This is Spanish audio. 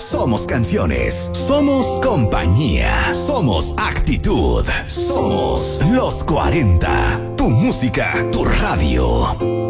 Somos canciones, somos compañía, somos actitud, somos los 40. Tu música, tu radio.